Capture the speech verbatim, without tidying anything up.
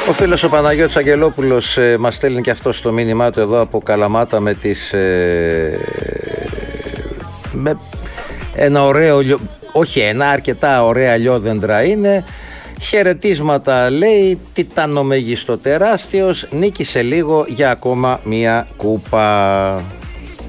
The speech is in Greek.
Ο φίλος ο Παναγιώτης Αγγελόπουλος ε, μας στέλνει και αυτό στο μήνυμά του εδώ από Καλαμάτα με τις ε, με ένα ωραίο, όχι ένα, αρκετά ωραία λιόδεντρα είναι. Χαιρετίσματα, λέει, τιτανομεγιστοτεράστιος, νίκησε λίγο για ακόμα μία κούπα.